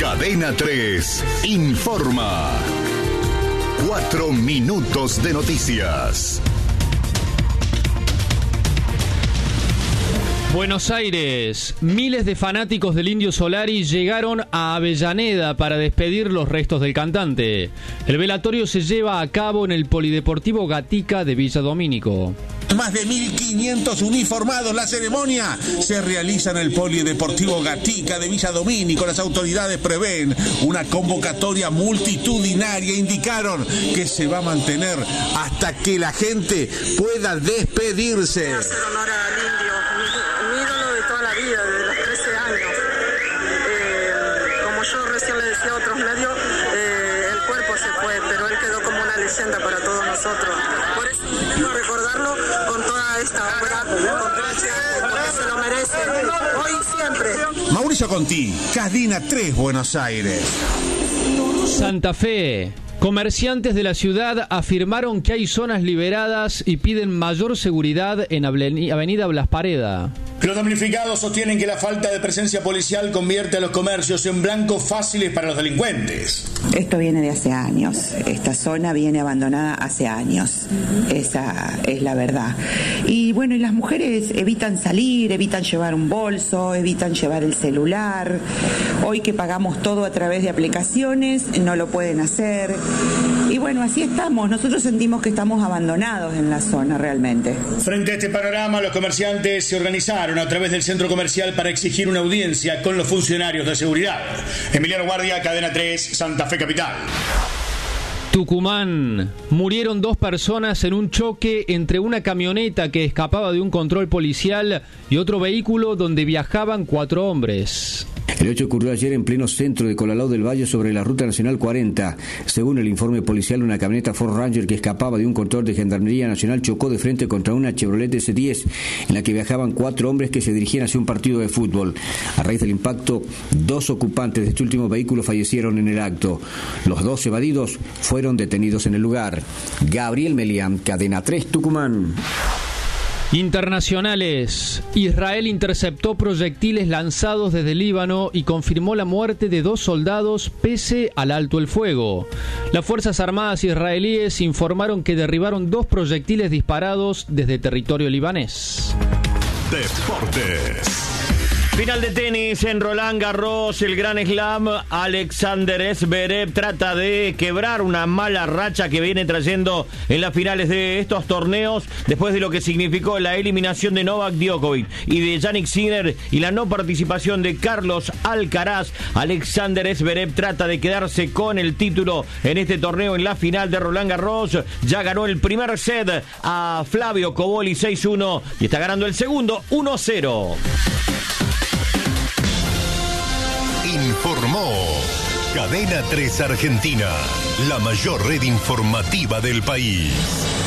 Cadena 3 informa. 4 minutos de noticias. Buenos Aires. Miles de fanáticos del Indio Solari llegaron a Avellaneda para despedir los restos del cantante. El velatorio se lleva a cabo en el Polideportivo Gatica de Villa Domínico. Más de 1.500 uniformados. La ceremonia se realiza en el Polideportivo Gatica de Villa Domínico. Las autoridades prevén una convocatoria multitudinaria. Indicaron que se va a mantener hasta que la gente pueda despedirse. Hacer honor al Indio, mi ídolo de toda la vida, desde los 13 años. Como yo recién le decía a otros medios, el cuerpo se fue, pero él quedó como una leyenda para todos nosotros. Por eso quiero recordarlo con toda esta obra, porque se lo merece, hoy y siempre. Mauricio Conti, Cadena 3, Buenos Aires. Santa Fe. Comerciantes de la ciudad afirmaron que hay zonas liberadas y piden mayor seguridad en Avenida Blas Pareda. Los damnificados sostienen que la falta de presencia policial convierte a los comercios en blancos fáciles para los delincuentes. Esto viene de hace años. Esta zona viene abandonada hace años. Esa es la verdad. Y bueno, y las mujeres evitan salir, evitan llevar un bolso, evitan llevar el celular. Hoy que pagamos todo a través de aplicaciones, no lo pueden hacer. Y bueno, así estamos. Nosotros sentimos que estamos abandonados en la zona realmente. Frente a este panorama, los comerciantes se organizaron a través del centro comercial para exigir una audiencia con los funcionarios de seguridad. Emiliano Guardia, Cadena 3, Santa Fe Capital. Tucumán. Murieron 2 personas en un choque entre una camioneta que escapaba de un control policial y otro vehículo donde viajaban 4 hombres. El hecho ocurrió ayer en pleno centro de Colalao del Valle sobre la Ruta Nacional 40. Según el informe policial, una camioneta Ford Ranger que escapaba de un control de Gendarmería Nacional chocó de frente contra una Chevrolet S10 en la que viajaban 4 hombres que se dirigían hacia un partido de fútbol. A raíz del impacto, 2 ocupantes de este último vehículo fallecieron en el acto. Los 2 evadidos fueron detenidos en el lugar. Gabriel Melián, Cadena 3, Tucumán. Internacionales. Israel interceptó proyectiles lanzados desde Líbano y confirmó la muerte de 2 soldados pese al alto el fuego. Las Fuerzas Armadas israelíes informaron que derribaron 2 proyectiles disparados desde territorio libanés. Deportes. Final de tenis en Roland Garros, el Gran Slam. Alexander Zverev trata de quebrar una mala racha que viene trayendo en las finales de estos torneos después de lo que significó la eliminación de Novak Djokovic y de Jannik Sinner y la no participación de Carlos Alcaraz. Alexander Zverev trata de quedarse con el título en este torneo en la final de Roland Garros. Ya ganó el primer set a Flavio Cobolli 6-1 y está ganando el segundo 1-0. Informó Cadena 3 Argentina, la mayor red informativa del país.